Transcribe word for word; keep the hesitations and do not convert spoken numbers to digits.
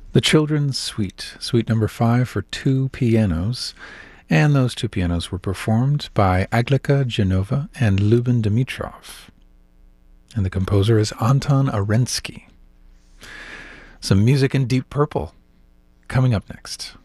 The Children's Suite, Suite number five for two pianos, and those two pianos were performed by Aglika Genova and Lubin Dimitrov. And the composer is Anton Arensky. Some music in Deep Purple coming up next.